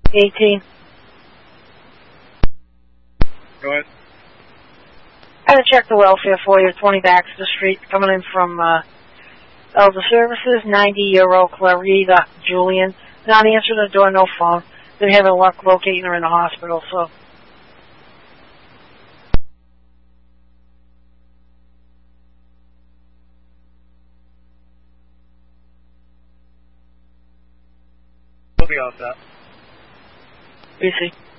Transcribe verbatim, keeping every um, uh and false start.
eighteen. Go ahead. I had to check the welfare for you, twenty Baxter Street, coming in from uh, Elder Services, ninety Euro Clarita Julian. Not answering the door, no phone. Been having luck locating her in the hospital, so. We'll be all set. B C.